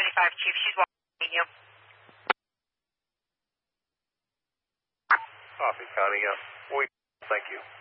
25, Chief. She's walking you. Copy, Connie. Thank you.